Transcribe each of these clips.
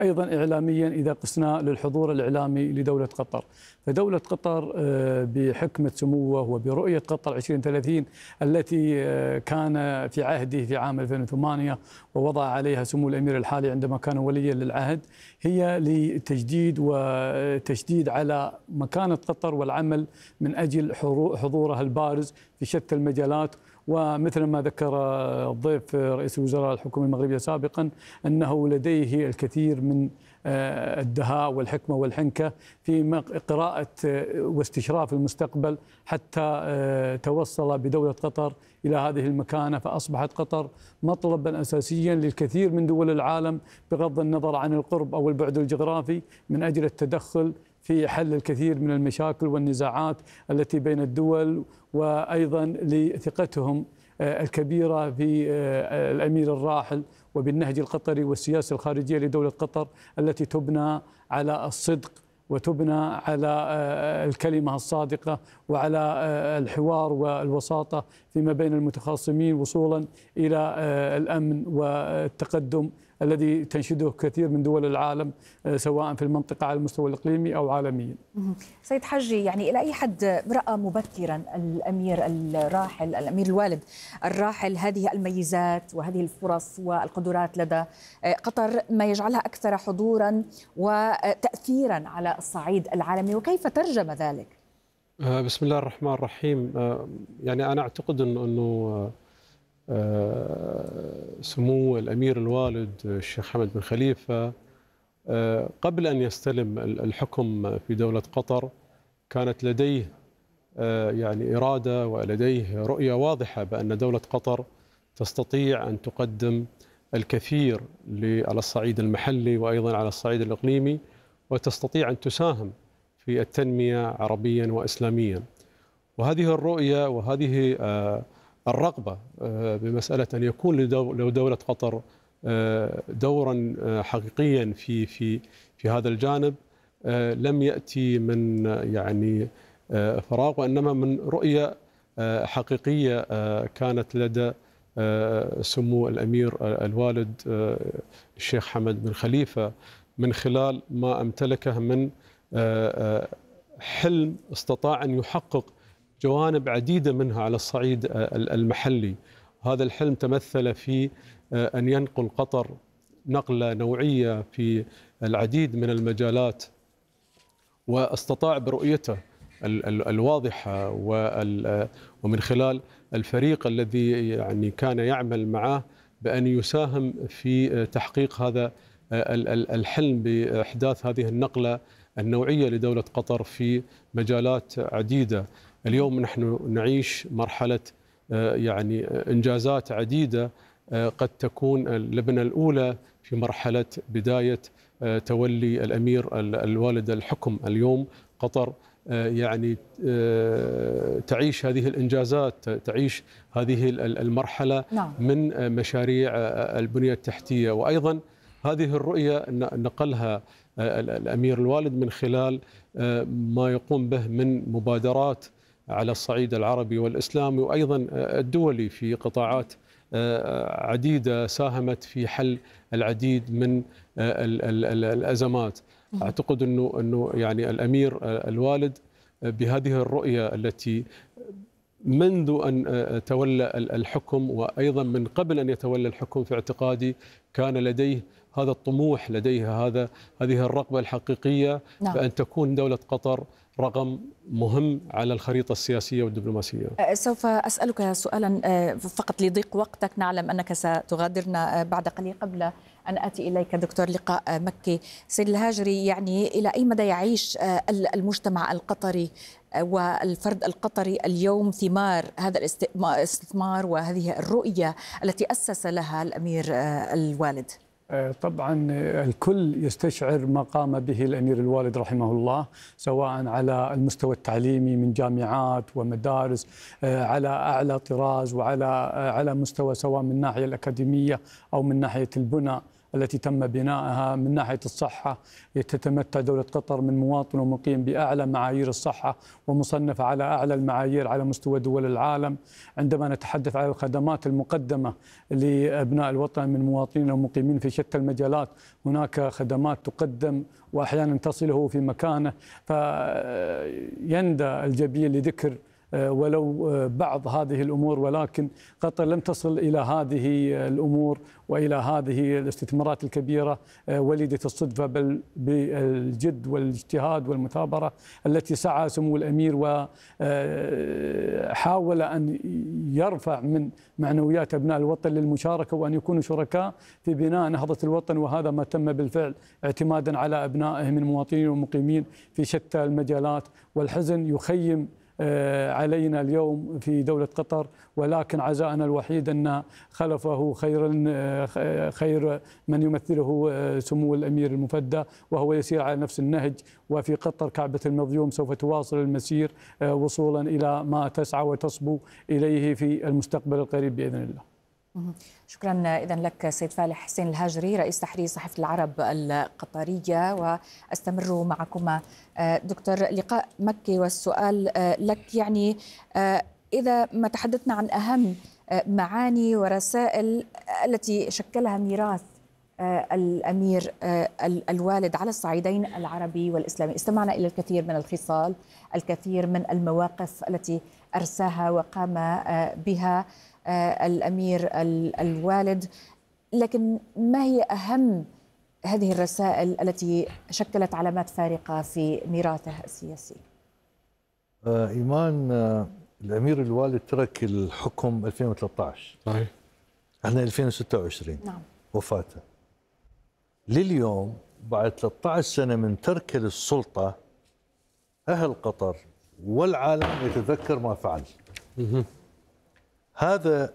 أيضا إعلاميا إذا قسنا للحضور الإعلامي لدولة قطر. فدولة قطر بحكمة سموه وبرؤية قطر 2030 التي كان في عهده في عام 2008 ووضع عليها سمو الأمير الحالي عندما كان وليا للعهد، هي لتجديد وتشديد على مكانة قطر والعمل من أجل حضورها البارز في شتى المجالات. ومثل ما ذكر الضيف رئيس الوزراء الحكومي المغربية سابقا أنه لديه الكثير من الدهاء والحكمة والحنكة في قراءة واستشراف المستقبل حتى توصل بدولة قطر إلى هذه المكانة، فأصبحت قطر مطلبا أساسيا للكثير من دول العالم بغض النظر عن القرب أو البعد الجغرافي من أجل التدخل في حل الكثير من المشاكل والنزاعات التي بين الدول، وأيضا لثقتهم الكبيرة في الأمير الراحل وبالنهج القطري والسياسة الخارجية لدولة قطر التي تبنى على الصدق وتبنى على الكلمة الصادقة وعلى الحوار والوساطة فيما بين المتخاصمين وصولا إلى الأمن والتقدم الذي تنشده كثير من دول العالم سواء في المنطقة على المستوى الإقليمي أو عالميا. سيد حجي، يعني إلى أي حد رأى مبكرا الأمير الراحل الأمير الوالد الراحل هذه الميزات وهذه الفرص والقدرات لدى قطر ما يجعلها أكثر حضورا وتأثيرا على الصعيد العالمي، وكيف ترجم ذلك؟ بسم الله الرحمن الرحيم. يعني أنا أعتقد أنه سمو الأمير الوالد الشيخ حمد بن خليفة قبل أن يستلم الحكم في دولة قطر كانت لديه يعني إرادة ولديه رؤية واضحة بأن دولة قطر تستطيع أن تقدم الكثير على الصعيد المحلي وأيضا على الصعيد الإقليمي، وتستطيع أن تساهم في التنمية عربيا وإسلاميا. وهذه الرؤية وهذه الرغبة بمسألة أن يكون لدولة قطر دورا حقيقيا في هذا الجانب لم يأتي من يعني فراغ، وإنما من رؤية حقيقية كانت لدى سمو الأمير الوالد الشيخ حمد بن خليفة من خلال ما امتلكه من حلم استطاع أن يحقق جوانب عديدة منها على الصعيد المحلي. هذا الحلم تمثل في أن ينقل قطر نقلة نوعية في العديد من المجالات، واستطاع برؤيته الواضحة ومن خلال الفريق الذي يعني كان يعمل معه بأن يساهم في تحقيق هذا الحلم بإحداث هذه النقلة النوعية لدولة قطر في مجالات عديدة. اليوم نحن نعيش مرحلة يعني إنجازات عديدة قد تكون اللبنة الأولى في مرحلة بداية تولي الأمير الوالد الحكم. اليوم قطر يعني تعيش هذه الإنجازات، تعيش هذه المرحلة من مشاريع البنية التحتية، وأيضا هذه الرؤية نقلها الأمير الوالد من خلال ما يقوم به من مبادرات على الصعيد العربي والإسلامي وأيضا الدولي في قطاعات عديدة ساهمت في حل العديد من الأزمات. أعتقد أنه يعني الأمير الوالد بهذه الرؤية التي منذ أن تولى الحكم وأيضا من قبل أن يتولى الحكم في اعتقادي كان لديه هذا الطموح، لديه هذه الرغبة الحقيقية بأن تكون دولة قطر رقم مهم على الخريطة السياسية والدبلوماسية. سوف أسألك سؤالا فقط لضيق وقتك، نعلم أنك ستغادرنا بعد قليل. قبل أن آتي إليك دكتور لقاء مكي، سيد الهاجري، يعني إلى أي مدى يعيش المجتمع القطري والفرد القطري اليوم ثمار هذا الاستثمار وهذه الرؤية التي أسس لها الأمير الوالد؟ طبعا الكل يستشعر ما قام به الأمير الوالد رحمه الله، سواء على المستوى التعليمي من جامعات ومدارس على أعلى طراز، وعلى مستوى سواء من الناحية الأكاديمية أو من ناحية البنى التي تم بنائها. من ناحية الصحة تتمتع دولة قطر من مواطن ومقيم بأعلى معايير الصحة ومصنفة على أعلى المعايير على مستوى دول العالم. عندما نتحدث على الخدمات المقدمة لأبناء الوطن من مواطنين ومقيمين في شتى المجالات، هناك خدمات تقدم وأحيانا تصله في مكانه. فيندى الجبيل لذكر ولو بعض هذه الأمور، ولكن قطر لم تصل إلى هذه الأمور وإلى هذه الاستثمارات الكبيرة وليدة الصدفة، بل بالجد والاجتهاد والمثابرة التي سعى سمو الأمير وحاول أن يرفع من معنويات أبناء الوطن للمشاركة وأن يكونوا شركاء في بناء نهضة الوطن، وهذا ما تم بالفعل اعتمادا على أبنائه من مواطنين ومقيمين في شتى المجالات. والحزن يخيم علينا اليوم في دولة قطر، ولكن عزاءنا الوحيد أن خلفه خير من يمثله سمو الأمير المفدى، وهو يسير على نفس النهج. وفي قطر كعبة المظلوم سوف تواصل المسير وصولا إلى ما تسعى وتصبو إليه في المستقبل القريب بإذن الله. شكرا إذن لك سيد فالح حسين الهاجري، رئيس تحرير صحيفة العرب القطرية. وأستمر معكما دكتور لقاء مكي، والسؤال لك يعني إذا ما تحدثنا عن أهم معاني ورسائل التي شكلها ميراث الأمير الوالد على الصعيدين العربي والإسلامي، استمعنا إلى الكثير من الخصال، الكثير من المواقف التي أرساها وقام بها الأمير الوالد، لكن ما هي أهم هذه الرسائل التي شكلت علامات فارقة في ميراثه السياسي؟ إيمان، الأمير الوالد ترك الحكم 2013. صحيح. احنا 2026. نعم. وفاته لليوم بعد 13 سنة من تركه للسلطة، أهل قطر والعالم يتذكر ما فعل. هذا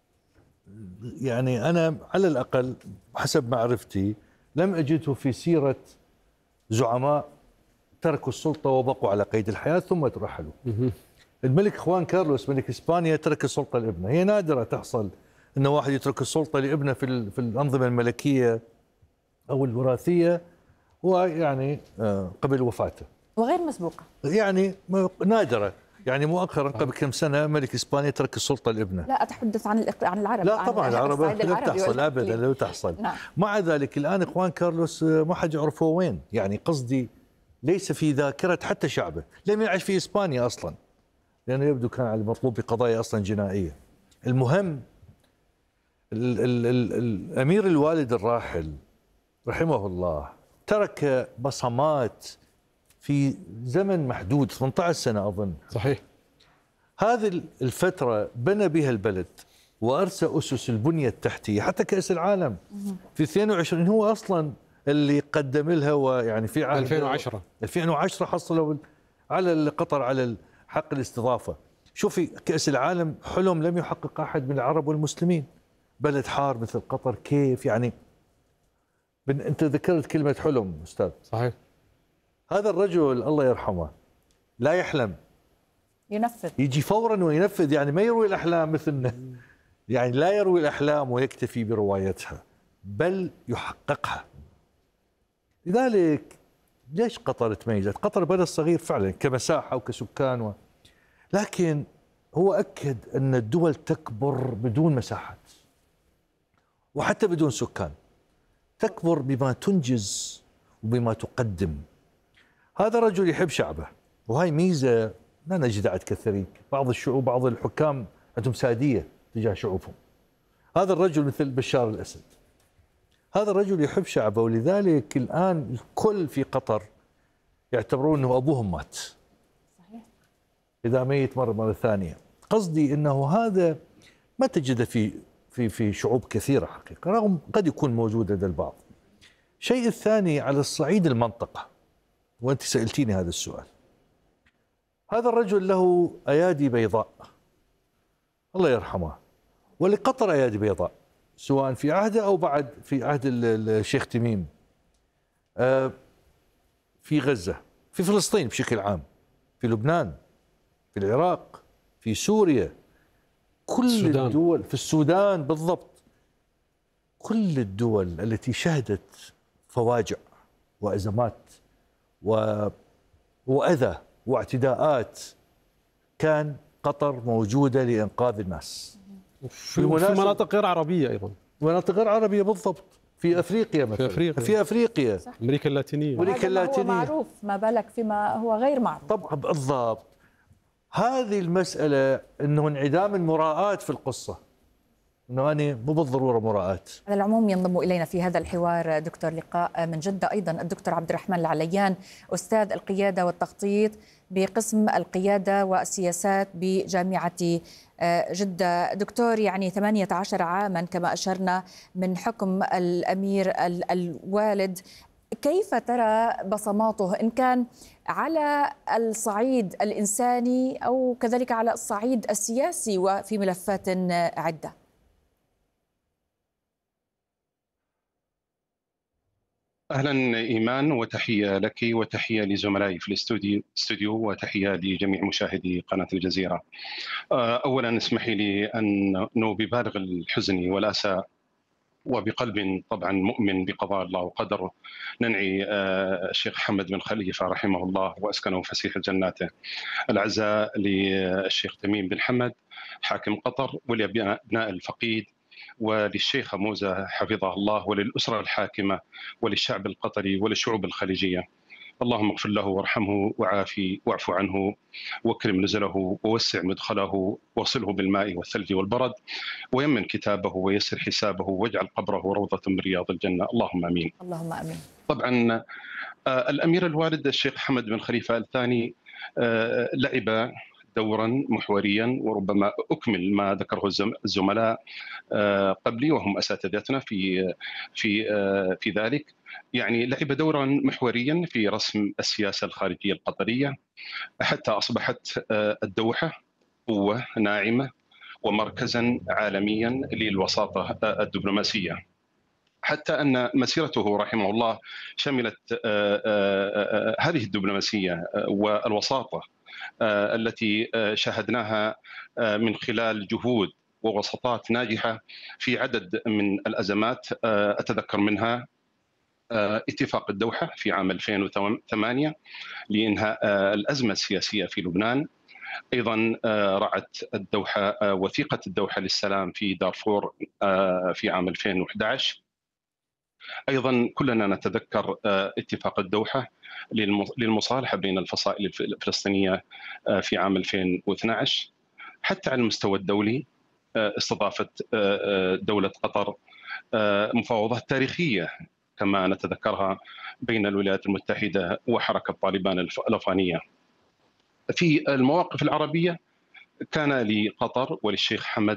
يعني أنا على الأقل حسب معرفتي لم أجده في سيرة زعماء تركوا السلطة وبقوا على قيد الحياة ثم ترحلوا. الملك خوان كارلوس ملك إسبانيا ترك السلطة لابنه. هي نادرة تحصل أن واحد يترك السلطة لابنه في الأنظمة الملكية أو الوراثية ويعني قبل وفاته، وغير مسبوقة، يعني نادرة. يعني مؤخرا قبل كم سنة ملك إسبانيا ترك السلطة لابنه. لا أتحدث عن العرب. لا طبعا العرب لا تحصل أبدا، لا تحصل. نعم. مع ذلك الآن خوان كارلوس ما حد يعرفه وين، يعني قصدي ليس في ذاكرة حتى شعبه، لم يعش في إسبانيا أصلا لأنه يبدو كان على المطلوب بقضايا أصلا جنائية. المهم الأمير الوالد الراحل رحمه الله ترك بصمات في زمن محدود 18 سنة أظن. صحيح. هذه الفترة بنى بها البلد وأرسى أسس البنية التحتية حتى كأس العالم في 22 هو أصلا اللي قدم لها. ويعني في عام 2010 حصلوا على قطر على حق الاستضافة. شوفي كأس العالم حلم لم يحقق أحد من العرب والمسلمين. بلد حار مثل قطر كيف يعني أنت ذكرت كلمة حلم أستاذ. صحيح. هذا الرجل الله يرحمه لا يحلم، ينفذ، يجي فورا وينفذ. يعني ما يروي الأحلام مثلنا، يعني لا يروي الأحلام ويكتفي بروايتها بل يحققها. لذلك ليش قطر تميزت؟ قطر بلد صغير فعلا كمساحة وكسكان لكن هو أكد أن الدول تكبر بدون مساحات وحتى بدون سكان، تكبر بما تنجز وبما تقدم. هذا رجل يحب شعبه، وهي ميزة لا نجدها عند كثيرين. بعض الشعوب بعض الحكام عندهم سادية تجاه شعوبهم. هذا الرجل مثل بشار الأسد، هذا الرجل يحب شعبه، ولذلك الآن الكل في قطر يعتبرون أنه أبوهم مات. صحيح. إذا ميت مرة ثانية. قصدي أنه هذا ما تجده في شعوب كثيرة حقيقة، رغم قد يكون موجود لدى البعض. الشيء الثاني على الصعيد المنطقة، وأنت سألتيني هذا السؤال، هذا الرجل له أيادي بيضاء الله يرحمه، ولقطر أيادي بيضاء سواء في عهده أو بعد في عهد الشيخ تميم، في غزة، في فلسطين بشكل عام، في لبنان، في العراق، في سوريا، كل الدول، في السودان بالضبط. كل الدول التي شهدت فواجع وأزمات وأذى واعتداءات كان قطر موجودة لإنقاذ الناس. في مناطق غير عربية أيضا، مناطق غير عربية بالضبط، في أفريقيا مثلا، في أفريقيا صح. أمريكا اللاتينية، أمريكا اللاتينية هو معروف، ما بالك فيما هو غير معروف. طبعا بالضبط. هذه المسألة أنه انعدام المراءة في القصة، أنه أنا مو بالضرورة مراءة. على العموم ينضم إلينا في هذا الحوار دكتور لقاء من جدة أيضا الدكتور عبد الرحمن العليان، أستاذ القيادة والتخطيط بقسم القيادة والسياسات بجامعة جدة. دكتور، يعني 18 عاما كما أشرنا من حكم الأمير الوالد، كيف ترى بصماته إن كان على الصعيد الإنساني أو كذلك على الصعيد السياسي وفي ملفات عدة؟ أهلا إيمان، وتحية لك وتحية لزملائي في الاستوديو وتحية لجميع مشاهدي قناة الجزيرة. أولا اسمحي لي أنه ببالغ الحزن والأسى وبقلب طبعا مؤمن بقضاء الله وقدره ننعي الشيخ حمد بن خليفة رحمه الله وأسكنه فسيح جناته، العزاء للشيخ تميم بن حمد حاكم قطر ولأبناء الفقيد وللشيخة موزة حفظها الله وللأسرة الحاكمة وللشعب القطري وللشعوب الخليجية. اللهم اغفر له وارحمه وعافي واعف عنه واكرم نزله ووسع مدخله وصله بالماء والثلج والبرد ويمن كتابه ويسر حسابه واجعل قبره روضة من رياض الجنة، اللهم امين. اللهم امين. طبعا الامير الوالد الشيخ حمد بن خليفة الثاني لعب دورا محوريا، وربما اكمل ما ذكره الزملاء قبلي وهم اساتذتنا في ذلك. يعني لعب دورا محوريا في رسم السياسه الخارجيه القطريه حتى اصبحت الدوحه قوه ناعمه ومركزا عالميا للوساطه الدبلوماسيه، حتى ان مسيرته رحمه الله شملت هذه الدبلوماسيه والوساطه التي شاهدناها من خلال جهود ووساطات ناجحة في عدد من الأزمات. أتذكر منها اتفاق الدوحة في عام 2008 لإنهاء الأزمة السياسية في لبنان. أيضا رعت الدوحة وثيقة الدوحة للسلام في دارفور في عام 2011. أيضا كلنا نتذكر اتفاق الدوحة للمصالحة بين الفصائل الفلسطينية في عام 2012. حتى على المستوى الدولي استضافت دولة قطر مفاوضات تاريخية كما نتذكرها بين الولايات المتحدة وحركة طالبان الأفغانية. في المواقف العربية كان لقطر وللشيخ حمد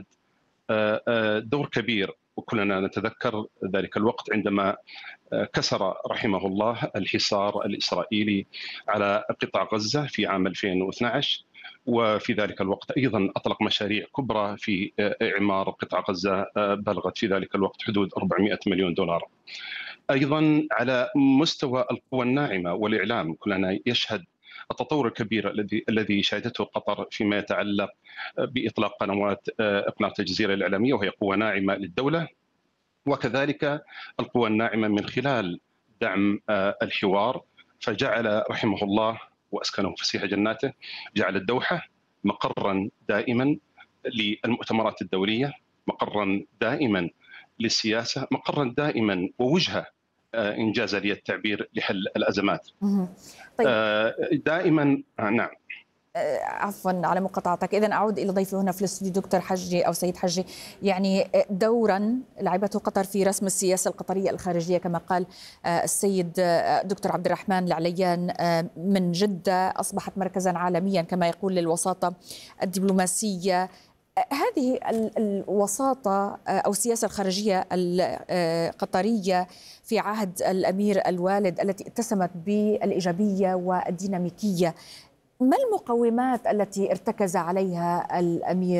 دور كبير، وكلنا نتذكر ذلك الوقت عندما كسر رحمه الله الحصار الإسرائيلي على قطاع غزة في عام 2012، وفي ذلك الوقت أيضا أطلق مشاريع كبرى في إعمار قطاع غزة بلغت في ذلك الوقت حدود 400 مليون دولار. أيضا على مستوى القوى الناعمة والإعلام كلنا يشهد التطور الكبير الذي شهدته قطر فيما يتعلق بإطلاق قناة الجزيرة الإعلامية، وهي قوة ناعمة للدولة، وكذلك القوى الناعمة من خلال دعم الحوار. فجعل رحمه الله وأسكنه فسيح جناته جعل الدوحة مقرا دائما للمؤتمرات الدولية، مقرا دائما للسياسة، مقرا دائما ووجهة إنجاز لي التعبير لحل الأزمات. طيب. دائما نعم. عفوا على مقاطعتك، إذن أعود إلى ضيفي هنا في الاستوديو دكتور حجي أو سيد حجي. يعني دورا لعبته قطر في رسم السياسة القطرية الخارجية كما قال السيد دكتور عبد الرحمن العليان من جدة، أصبحت مركزا عالميا كما يقول للوساطة الدبلوماسية. هذه الوساطة أو السياسة الخارجية القطرية في عهد الأمير الوالد التي اتسمت بالإيجابية والديناميكية، ما المقومات التي ارتكز عليها الأمير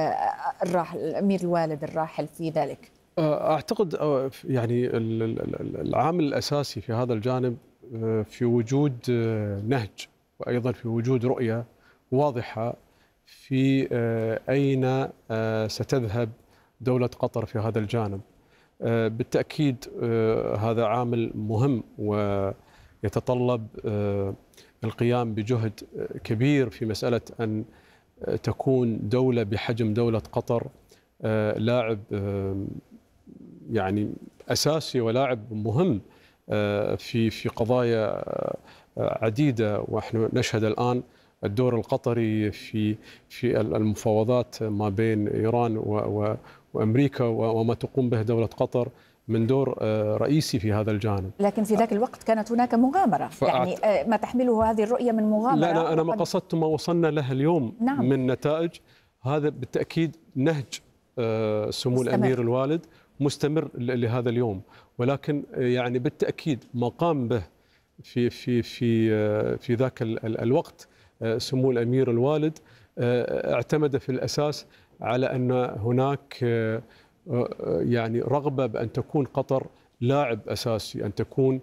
الوالد الراحل في ذلك؟ أعتقد يعني العامل الأساسي في هذا الجانب في وجود نهج، وأيضا في وجود رؤية واضحة في أين ستذهب دولة قطر في هذا الجانب. بالتأكيد هذا عامل مهم ويتطلب القيام بجهد كبير في مسألة أن تكون دولة بحجم دولة قطر لاعب يعني أساسي ولاعب مهم في قضايا عديدة. ونحن نشهد الآن الدور القطري في المفاوضات ما بين إيران وأمريكا، وما تقوم به دولة قطر من دور رئيسي في هذا الجانب. لكن في ذاك الوقت كانت هناك مغامرة، يعني ما تحمله هذه الرؤية من مغامرة. لا أنا ما قصدت ما وصلنا له اليوم. نعم. من نتائج هذا بالتأكيد نهج سمو الأمير الوالد مستمر لهذا اليوم، ولكن يعني بالتأكيد ما قام به في ذاك الوقت سمو الأمير الوالد اعتمد في الأساس على أن هناك يعني رغبة بأن تكون قطر لاعب أساسي، أن تكون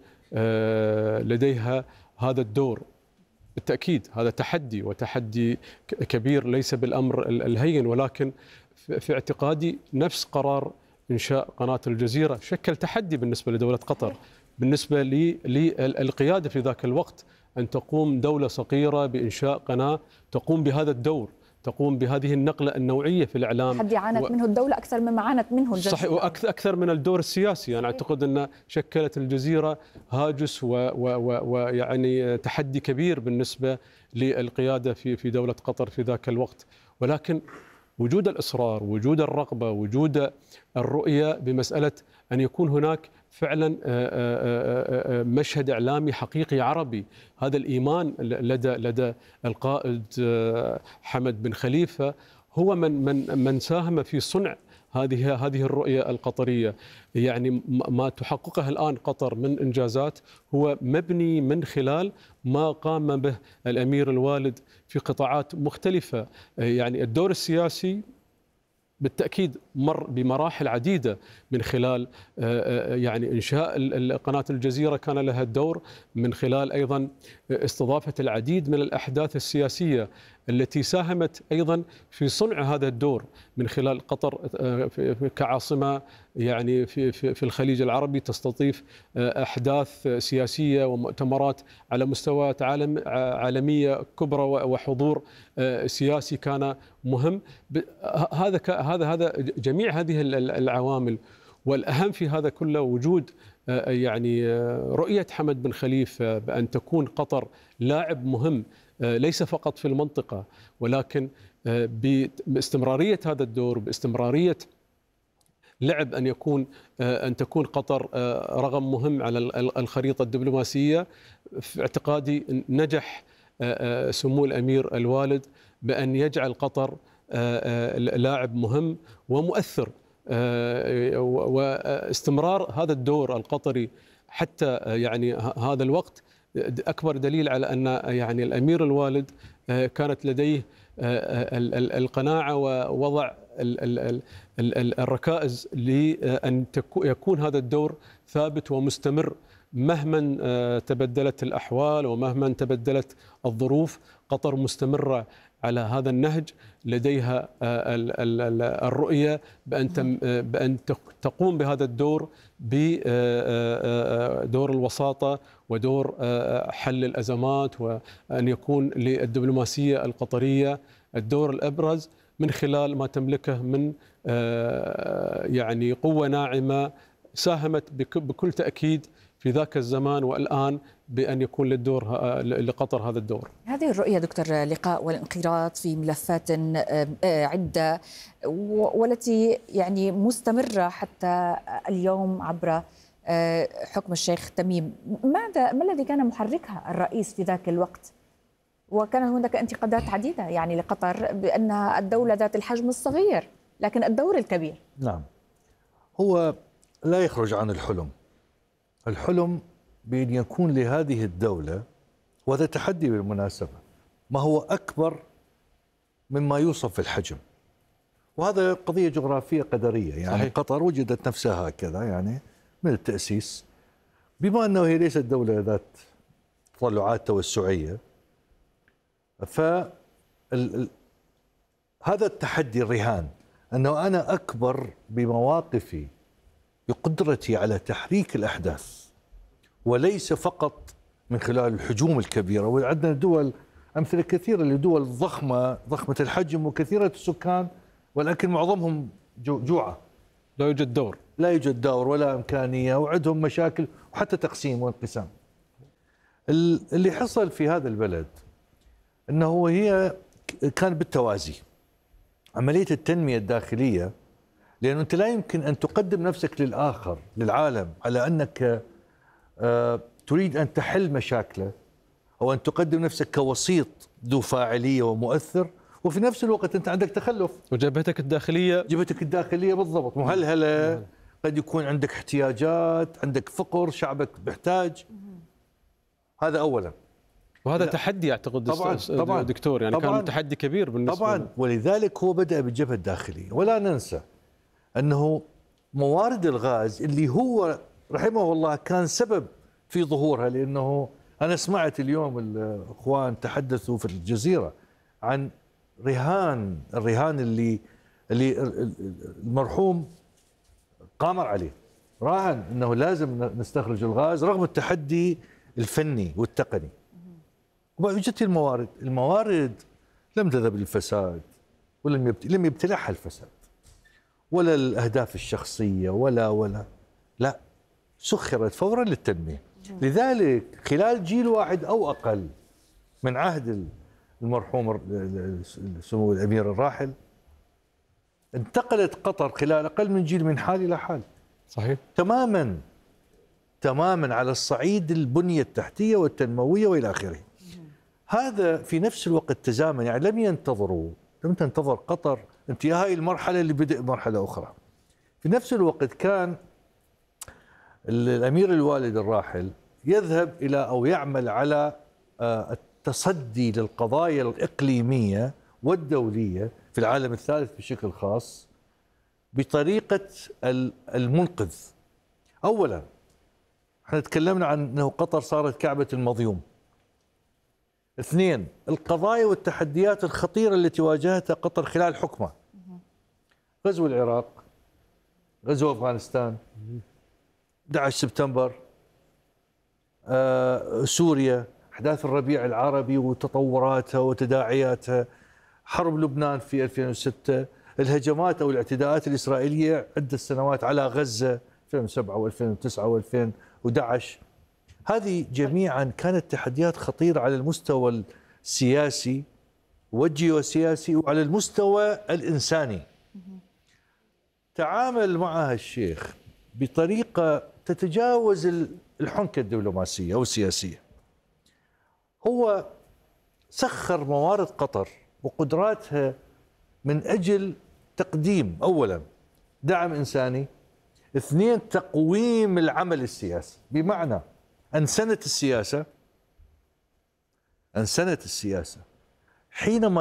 لديها هذا الدور. بالتأكيد هذا تحدي، وتحدي كبير ليس بالأمر الهين، ولكن في اعتقادي نفس قرار إنشاء قناة الجزيرة شكل تحدي بالنسبة لدولة قطر، بالنسبة للقيادة في ذاك الوقت أن تقوم دولة صغيرة بإنشاء قناة تقوم بهذا الدور، تقوم بهذه النقلة النوعية في الإعلام. تحدي عانت منه الدولة أكثر مما عانت منه الجزيرة. صحيح، وأكثر من الدور السياسي. أنا أعتقد أن شكلت الجزيرة هاجس ويعني تحدي كبير بالنسبة للقيادة في دولة قطر في ذاك الوقت، ولكن وجود الإصرار، وجود الرغبة، وجود الرؤية بمسألة أن يكون هناك فعلا مشهد إعلامي حقيقي عربي. هذا الإيمان لدى القائد حمد بن خليفة هو من ساهم في صنع هذه الرؤية القطرية. يعني ما تحققه الآن قطر من إنجازات هو مبني من خلال ما قام به الأمير الوالد في قطاعات مختلفة. يعني الدور السياسي بالتأكيد مر بمراحل عديدة من خلال يعني إنشاء قناة الجزيرة كان لها الدور، من خلال أيضا استضافة العديد من الأحداث السياسية التي ساهمت أيضا في صنع هذا الدور، من خلال قطر كعاصمة يعني في الخليج العربي تستضيف أحداث سياسية ومؤتمرات على مستويات عالمية كبرى، وحضور سياسي كان مهم. هذا جميع هذه العوامل، والأهم في هذا كله وجود يعني رؤية حمد بن خليفة بأن تكون قطر لاعب مهم ليس فقط في المنطقة، ولكن باستمرارية هذا الدور، باستمرارية لعب أن تكون قطر رقم مهم على الخريطة الدبلوماسية. في اعتقادي نجح سمو الأمير الوالد بأن يجعل قطر لاعب مهم ومؤثر، واستمرار هذا الدور القطري حتى يعني هذا الوقت أكبر دليل على أن يعني الأمير الوالد كانت لديه القناعة ووضع الركائز لأن يكون هذا الدور ثابت ومستمر مهما تبدلت الأحوال ومهما تبدلت الظروف. قطر مستمرة على هذا النهج، لديها الرؤية بأن تقوم بهذا الدور بدور الوساطة ودور حل الأزمات، وأن يكون للدبلوماسية القطرية الدور الأبرز من خلال ما تملكه من يعني قوة ناعمة ساهمت بكل تأكيد في ذاك الزمان والآن بأن يكون لقطر هذا الدور. هذه الرؤية دكتور لقاء والانخراط في ملفات عدة والتي يعني مستمرة حتى اليوم عبر حكم الشيخ تميم، ما الذي كان محركها الرئيس في ذاك الوقت؟ وكان هناك انتقادات عديدة يعني لقطر بأنها الدولة ذات الحجم الصغير لكن الدور الكبير. نعم، هو لا يخرج عن الحلم بأن يكون لهذه الدولة، وهذا تحدي بالمناسبة، ما هو أكبر مما يوصف في الحجم، وهذا قضية جغرافية قدرية. يعني صحيح. قطر وجدت نفسها هكذا يعني من التأسيس، بما أنه هي ليست دولة ذات تطلعات توسعية، فهذا التحدي الرهان أنه أنا أكبر بمواقفي بقدرته على تحريك الأحداث، وليس فقط من خلال الحجوم الكبيرة. وعندنا دول أمثلة كثيرة لدول ضخمة الحجم وكثيرة السكان، ولكن معظمهم جوعة، لا يوجد دور ولا إمكانية، وعندهم مشاكل وحتى تقسيم وانقسام. اللي حصل في هذا البلد أنه هي كان بالتوازي عملية التنمية الداخلية، لأنه أنت لا يمكن أن تقدم نفسك للآخر للعالم على أنك تريد أن تحل مشاكله، أو أن تقدم نفسك كوسيط ذو فاعلية ومؤثر، وفي نفس الوقت أنت عندك تخلف. وجبهتك الداخلية بالضبط مهلهلة، قد يكون عندك احتياجات، عندك فقر، شعبك محتاج. هذا أولا، وهذا تحدي أعتقد طبعا دكتور، يعني طبعاً كان تحدي كبير بالنسبة طبعا. ولذلك هو بدأ بالجبهة الداخلية. ولا ننسى أنه موارد الغاز اللي هو رحمه الله كان سبب في ظهورها، لأنه أنا سمعت اليوم الإخوان تحدثوا في الجزيرة عن الرهان اللي المرحوم قامر عليه، راهن أنه لازم نستخرج الغاز رغم التحدي الفني والتقني. وجدت الموارد لم تذهب للفساد، لم يبتلعها الفساد ولا الأهداف الشخصية ولا لا، سخرت فورا للتنمية. لذلك خلال جيل واحد أو أقل من عهد المرحوم سمو الأمير الراحل، انتقلت قطر خلال أقل من جيل من حال إلى حال. صحيح. تماما على الصعيد البنية التحتية والتنموية وإلى آخره. هذا في نفس الوقت تزامن، يعني لم تنتظر قطر انتهاء المرحلة اللي بدأ مرحلة أخرى. في نفس الوقت كان الأمير الوالد الراحل يذهب إلى أو يعمل على التصدي للقضايا الإقليمية والدولية في العالم الثالث بشكل خاص بطريقة المنقذ. أولا احنا تكلمنا عن أنه قطر صارت كعبة المظيوم. اثنين، القضايا والتحديات الخطيرة التي واجهتها قطر خلال حكمها: غزو العراق، غزو أفغانستان، 11 سبتمبر، سوريا، أحداث الربيع العربي وتطوراتها وتداعياتها، حرب لبنان في 2006، الهجمات أو الاعتداءات الإسرائيلية عدة سنوات على غزة 2007 و2009 و2011. هذه جميعا كانت تحديات خطيرة على المستوى السياسي والجيوسياسي وعلى المستوى الإنساني. تعامل معها الشيخ بطريقة تتجاوز الحنكة الدبلوماسية أو السياسية. هو سخر موارد قطر وقدراتها من أجل تقديم أولا دعم إنساني، اثنين تقويم العمل السياسي، بمعنى أنسنة السياسة. حينما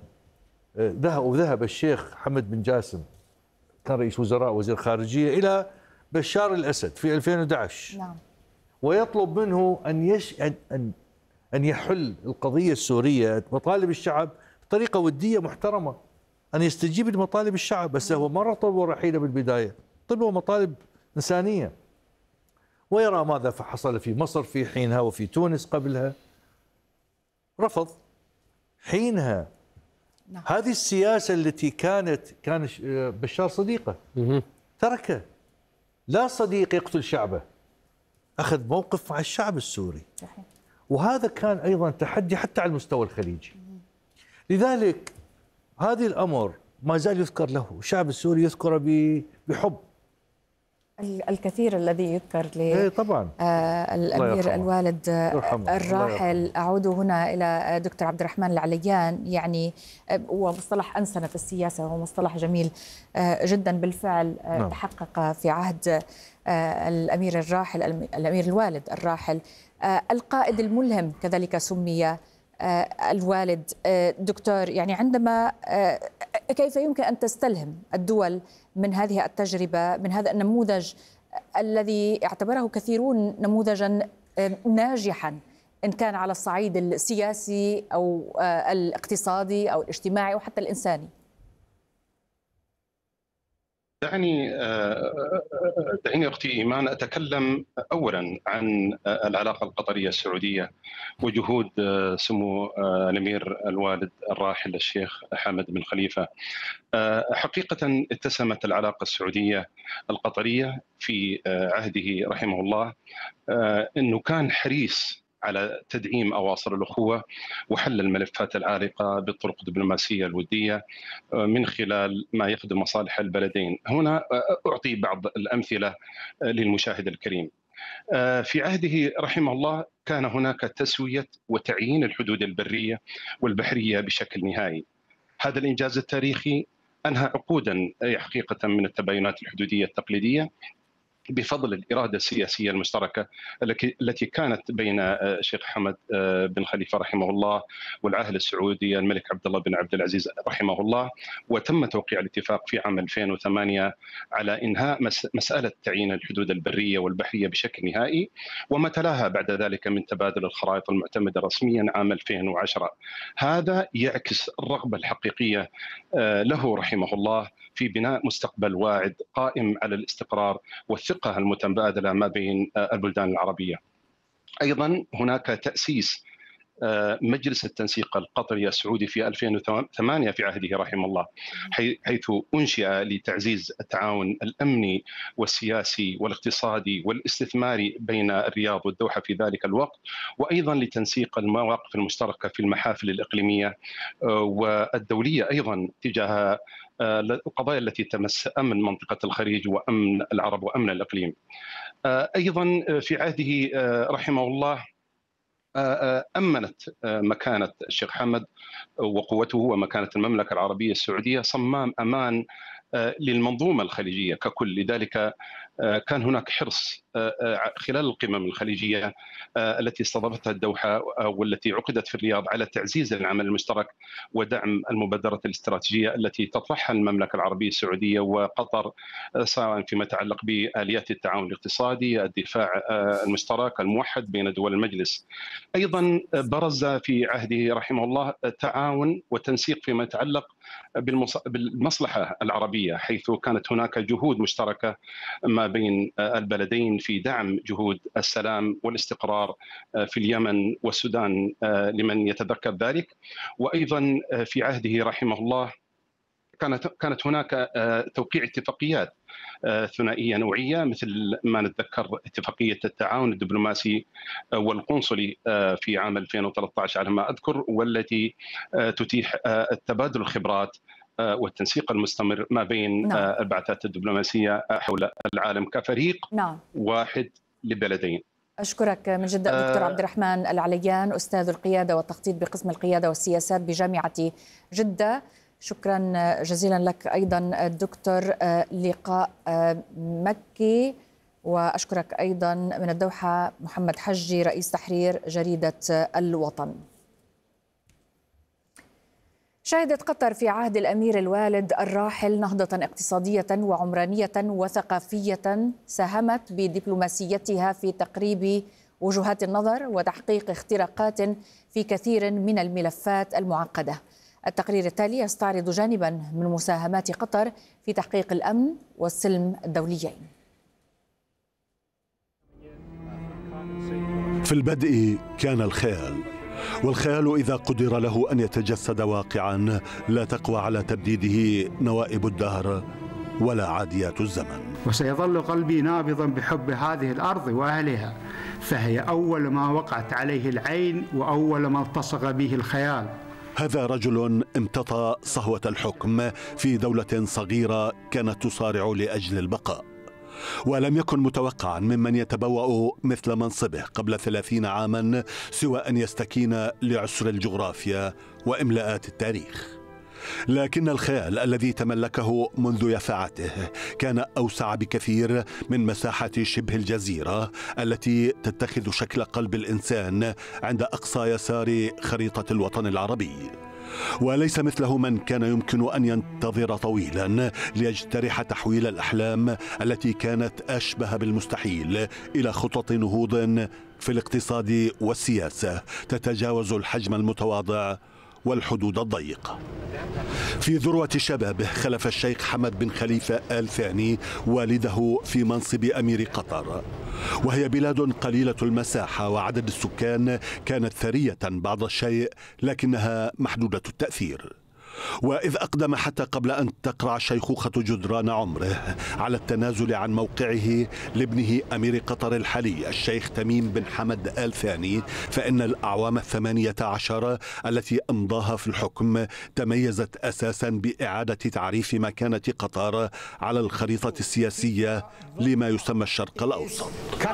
ذهب الشيخ حمد بن جاسم كان رئيس وزراء وزير خارجية إلى بشار الأسد في 2011. نعم. ويطلب منه أن يحل القضية السورية، مطالب الشعب بطريقة ودية محترمة، أن يستجيب لمطالب الشعب. بس هو مرة طلبوا رحيله بالبداية، طلبوا مطالب إنسانية. ويرى ماذا حصل في مصر في حينها وفي تونس قبلها، رفض حينها. نعم. هذه السياسة التي كان بشار صديقه تركه، لا صديق يقتل شعبه، أخذ موقف مع الشعب السوري. صحيح. وهذا كان أيضا تحدي حتى على المستوى الخليجي. لذلك هذا الأمر ما زال يذكر له، الشعب السوري يذكر بحب. الكثير الذي يذكر طبعا الأمير الوالد الراحل. أعود هنا إلى دكتور عبد الرحمن العليان. يعني هو مصطلح أنسنة السياسة، هو مصطلح جميل جدا بالفعل. نعم. تحقق في عهد الأمير الراحل، الأمير الوالد الراحل. القائد الملهم كذلك سمي الوالد. دكتور، يعني عندما كيف يمكن أن تستلهم الدول من هذه التجربة، من هذا النموذج الذي اعتبره كثيرون نموذجا ناجحا، إن كان على الصعيد السياسي أو الاقتصادي أو الاجتماعي أو حتى الإنساني؟ دعيني أختي إيمان أتكلم أولا عن العلاقة القطرية السعودية وجهود سمو الأمير الوالد الراحل الشيخ حمد بن خليفة. حقيقة اتسمت العلاقة السعودية القطرية في عهده رحمه الله أنه كان حريص على تدعيم أواصر الأخوة وحل الملفات العالقة بالطرق الدبلوماسية الودية من خلال ما يخدم مصالح البلدين. هنا أعطي بعض الأمثلة للمشاهد الكريم. في عهده رحمه الله كان هناك تسوية وتعيين الحدود البرية والبحرية بشكل نهائي. هذا الإنجاز التاريخي أنهى عقودا حقيقة من التباينات الحدودية التقليدية بفضل الإرادة السياسية المشتركة التي كانت بين الشيخ حمد بن خليفة رحمه الله والعاهل السعودي الملك عبد الله بن عبد العزيز رحمه الله. وتم توقيع الاتفاق في عام 2008 على إنهاء مسألة تعيين الحدود البرية والبحرية بشكل نهائي، وما تلاها بعد ذلك من تبادل الخرائط المعتمدة رسميا عام 2010. هذا يعكس الرغبة الحقيقية له رحمه الله في بناء مستقبل واعد قائم على الاستقرار والثقة المتبادلة ما بين البلدان العربية. أيضا هناك تأسيس مجلس التنسيق القطري السعودي في 2008 في عهده رحمه الله، حيث أنشئ لتعزيز التعاون الأمني والسياسي والاقتصادي والاستثماري بين الرياض والدوحة في ذلك الوقت، وأيضا لتنسيق المواقف المشتركة في المحافل الإقليمية والدولية أيضا تجاه القضايا التي تمس أمن منطقة الخليج وأمن العرب وأمن الإقليم. أيضا في عهده رحمه الله أمنت مكانة الشيخ حمد وقوته ومكانة المملكة العربية السعودية صمام أمان للمنظومة الخليجية ككل. لذلك كان هناك حرص خلال القمم الخليجية التي استضافتها الدوحة والتي عقدت في الرياض على تعزيز العمل المشترك ودعم المبادرة الاستراتيجية التي تطرحها المملكة العربية السعودية وقطر، سواء فيما يتعلق بآليات التعاون الاقتصادي، الدفاع المشترك الموحد بين دول المجلس. أيضا برز في عهده رحمه الله تعاون وتنسيق فيما يتعلق بالمصلحة العربية، حيث كانت هناك جهود مشتركة ما بين البلدين في دعم جهود السلام والاستقرار في اليمن والسودان لمن يتذكر ذلك. وأيضا في عهده رحمه الله كانت هناك توقيع اتفاقيات ثنائية نوعية، مثل ما نتذكر اتفاقية التعاون الدبلوماسي والقنصلي في عام 2013 على ما أذكر، والتي تتيح تبادل الخبرات والتنسيق المستمر ما بين البعثات الدبلوماسية حول العالم كفريق واحد لبلدين. أشكرك من جدة دكتور عبد الرحمن العليان، أستاذ القيادة والتخطيط بقسم القيادة والسياسات بجامعة جدة. شكرا جزيلا لك أيضا الدكتور لقاء مكي، وأشكرك أيضا من الدوحة محمد حجي رئيس تحرير جريدة الوطن. شهدت قطر في عهد الأمير الوالد الراحل نهضة اقتصادية وعمرانية وثقافية ساهمت بدبلوماسيتها في تقريب وجهات النظر وتحقيق اختراقات في كثير من الملفات المعقدة. التقرير التالي يستعرض جانبا من مساهمات قطر في تحقيق الأمن والسلم الدوليين. في البدء كان الخيال، والخيال إذا قدر له أن يتجسد واقعا لا تقوى على تبديده نوائب الدهر ولا عاديات الزمن. وسيظل قلبي نابضا بحب هذه الأرض وأهلها، فهي أول ما وقعت عليه العين وأول ما التصق به الخيال. هذا رجل امتطى صهوة الحكم في دولة صغيرة كانت تصارع لأجل البقاء، ولم يكن متوقعا ممن يتبوأ مثل منصبه قبل 30 عاما سوى أن يستكين لعسر الجغرافيا وإملاءات التاريخ. لكن الخيال الذي تملكه منذ يفعته كان أوسع بكثير من مساحة شبه الجزيرة التي تتخذ شكل قلب الإنسان عند أقصى يسار خريطة الوطن العربي. وليس مثله من كان يمكن أن ينتظر طويلا ليجترح تحويل الأحلام التي كانت أشبه بالمستحيل إلى خطط نهوض في الاقتصاد والسياسة تتجاوز الحجم المتواضع والحدود الضيقة. في ذروة شبابه خلف الشيخ حمد بن خليفة آل ثاني والده في منصب أمير قطر، وهي بلاد قليلة المساحة وعدد السكان، كانت ثرية بعض الشيء لكنها محدودة التأثير. وإذ أقدم حتى قبل أن تقرع الشيخوخة جدران عمره على التنازل عن موقعه لابنه أمير قطر الحالي الشيخ تميم بن حمد آل ثاني، فإن الأعوام 18 التي أمضاها في الحكم تميزت أساسا بإعادة تعريف مكانة قطر على الخريطة السياسية لما يسمى الشرق الأوسط.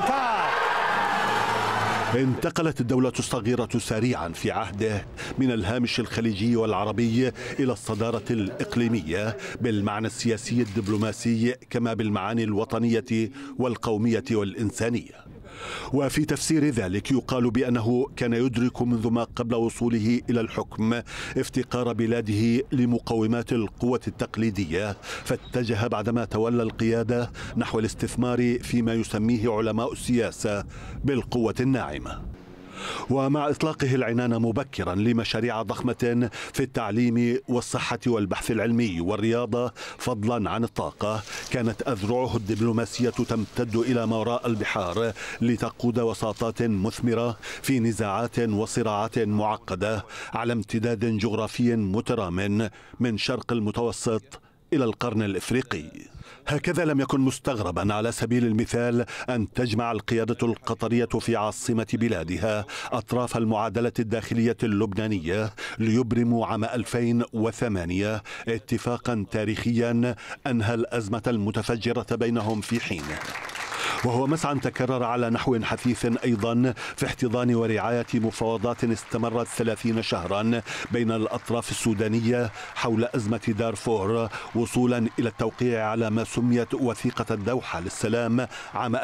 انتقلت الدولة الصغيرة سريعا في عهده من الهامش الخليجي والعربي إلى الصدارة الإقليمية بالمعنى السياسي الدبلوماسي كما بالمعاني الوطنية والقومية والإنسانية. وفي تفسير ذلك يقال بأنه كان يدرك منذ ما قبل وصوله إلى الحكم افتقار بلاده لمقومات القوة التقليدية، فاتجه بعدما تولى القيادة نحو الاستثمار فيما يسميه علماء السياسة بالقوة الناعمة. ومع إطلاقه العنان مبكرا لمشاريع ضخمة في التعليم والصحة والبحث العلمي والرياضة فضلا عن الطاقة، كانت أذرعه الدبلوماسية تمتد إلى ما وراء البحار لتقود وساطات مثمرة في نزاعات وصراعات معقدة على امتداد جغرافي مترام من شرق المتوسط إلى القرن الإفريقي. هكذا لم يكن مستغربا على سبيل المثال أن تجمع القيادة القطرية في عاصمة بلادها أطراف المعادلة الداخلية اللبنانية ليبرموا عام 2008 اتفاقا تاريخيا أنهى الأزمة المتفجرة بينهم في حينه، وهو مسعى تكرر على نحو حثيث أيضا في احتضان ورعاية مفاوضات استمرت 30 شهرا بين الأطراف السودانية حول أزمة دارفور، وصولا إلى التوقيع على ما سميت وثيقة الدوحة للسلام عام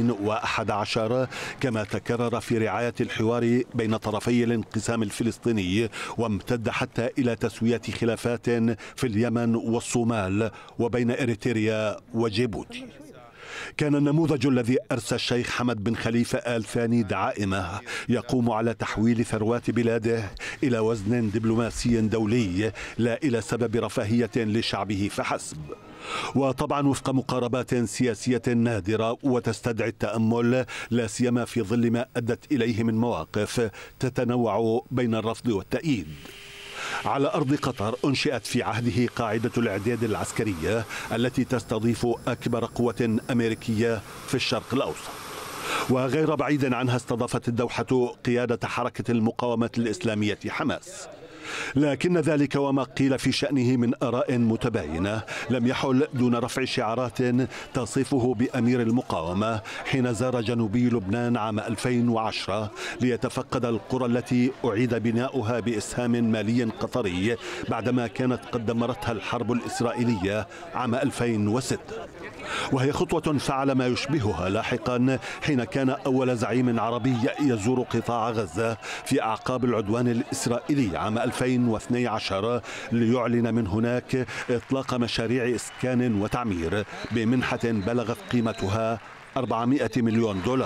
2011، كما تكرر في رعاية الحوار بين طرفي الانقسام الفلسطيني، وامتد حتى إلى تسوية خلافات في اليمن والصومال وبين إريتريا وجيبوتي. كان النموذج الذي أرسى الشيخ حمد بن خليفة آل ثاني دعائمه يقوم على تحويل ثروات بلاده إلى وزن دبلوماسي دولي لا إلى سبب رفاهية لشعبه فحسب. وطبعا وفق مقاربات سياسية نادرة وتستدعي التأمل، لا سيما في ظل ما أدت إليه من مواقف تتنوع بين الرفض والتأييد. على أرض قطر أنشئت في عهده قاعدة الإعداد العسكرية التي تستضيف أكبر قوة أمريكية في الشرق الأوسط، وغير بعيد عنها استضافت الدوحة قيادة حركة المقاومة الإسلامية حماس. لكن ذلك وما قيل في شأنه من آراء متباينة لم يحل دون رفع شعارات تصفه بأمير المقاومة حين زار جنوبي لبنان عام 2010 ليتفقد القرى التي أعيد بناؤها بإسهام مالي قطري بعدما كانت قد دمرتها الحرب الإسرائيلية عام 2006، وهي خطوة فعل ما يشبهها لاحقا حين كان أول زعيم عربي يزور قطاع غزة في أعقاب العدوان الإسرائيلي عام 2012 ليعلن من هناك إطلاق مشاريع إسكان وتعمير بمنحة بلغت قيمتها 400 مليون دولار.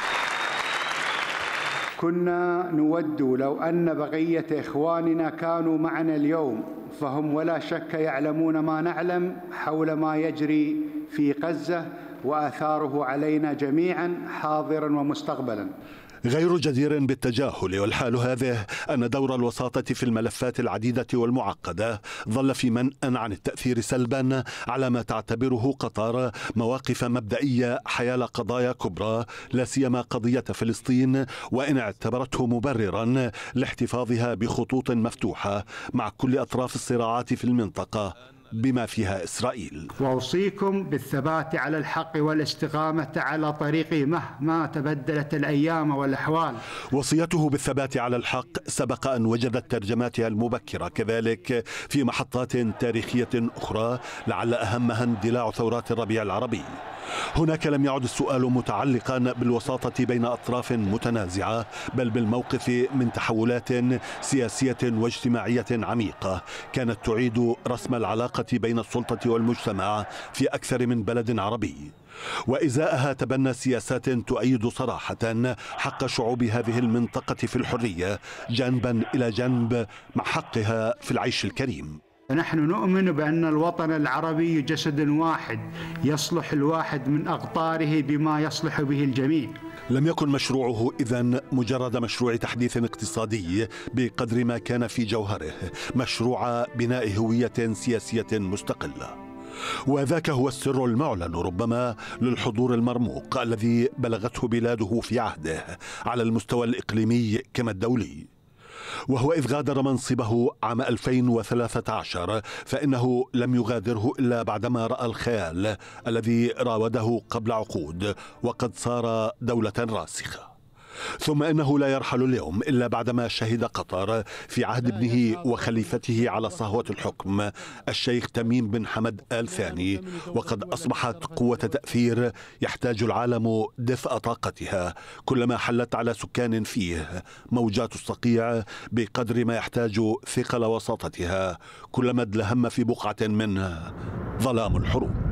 كنا نود لو أن بقية إخواننا كانوا معنا اليوم، فهم ولا شك يعلمون ما نعلم حول ما يجري في غزة وآثاره علينا جميعا حاضرا ومستقبلا. غير جدير بالتجاهل والحال هذه أن دور الوساطة في الملفات العديدة والمعقدة ظل في منأ عن التأثير سلبا على ما تعتبره قطر مواقف مبدئية حيال قضايا كبرى، لا سيما قضية فلسطين، وإن اعتبرته مبررا لاحتفاظها بخطوط مفتوحة مع كل أطراف الصراعات في المنطقة بما فيها إسرائيل. وأوصيكم بالثبات على الحق والاستقامة على طريقه مهما تبدلت الأيام والأحوال. وصيته بالثبات على الحق سبق أن وجدت ترجماتها المبكرة كذلك في محطات تاريخية أخرى، لعل أهمها اندلاع ثورات الربيع العربي. هناك لم يعد السؤال متعلقا بالوساطة بين أطراف متنازعة، بل بالموقف من تحولات سياسية واجتماعية عميقة كانت تعيد رسم العلاقة بين السلطة والمجتمع في أكثر من بلد عربي. وإزاءها تبنى سياسات تؤيد صراحة حق شعوب هذه المنطقة في الحرية جانبا إلى جانب مع حقها في العيش الكريم. نحن نؤمن بأن الوطن العربي جسد واحد يصلح الواحد من أقطاره بما يصلح به الجميع. لم يكن مشروعه إذن مجرد مشروع تحديث اقتصادي بقدر ما كان في جوهره مشروع بناء هوية سياسية مستقلة. وذاك هو السر المعلن ربما للحضور المرموق الذي بلغته بلاده في عهده على المستوى الإقليمي كما الدولي. وهو إذ غادر منصبه عام 2013 فإنه لم يغادره إلا بعدما رأى الخيال الذي راوده قبل عقود وقد صار دولة راسخة. ثم إنه لا يرحل اليوم إلا بعدما شهد قطر في عهد ابنه وخليفته على صهوة الحكم الشيخ تميم بن حمد آل ثاني، وقد أصبحت قوة تأثير يحتاج العالم دفء طاقتها كلما حلت على سكان فيه موجات الصقيع بقدر ما يحتاج ثقل وساطتها كلما ادلهم في بقعة منه ظلام الحروب.